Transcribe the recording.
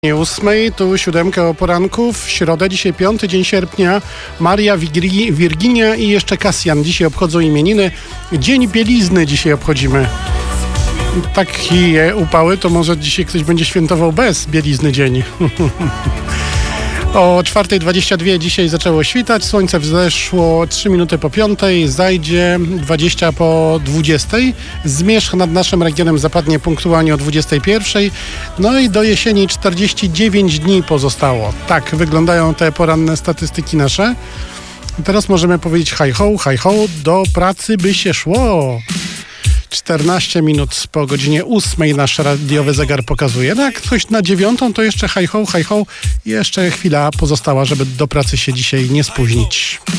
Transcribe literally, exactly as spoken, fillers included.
ósmej, tu siódemka o poranku, w środę, dzisiaj piąty dzień sierpnia, Maria, Wigri, Wirginia i jeszcze Kasjan dzisiaj obchodzą imieniny. Dzień bielizny dzisiaj obchodzimy. Takie upały, to może dzisiaj ktoś będzie świętował bez bielizny dzień. O czwarta dwadzieścia dwa dzisiaj zaczęło świtać, słońce wzeszło trzy minuty po piątej, zajdzie dwadzieścia po dwudziestej, zmierzch nad naszym regionem zapadnie punktualnie o dwudziestej pierwszej, no i do jesieni czterdzieści dziewięć dni pozostało. Tak wyglądają te poranne statystyki nasze. I teraz możemy powiedzieć hej ho, hej ho, do pracy by się szło. czternaście minut po godzinie ósmej nasz radiowy zegar pokazuje. No jak coś na dziewiątą, to jeszcze hej ho, hej ho. Jeszcze chwila pozostała, żeby do pracy się dzisiaj nie spóźnić.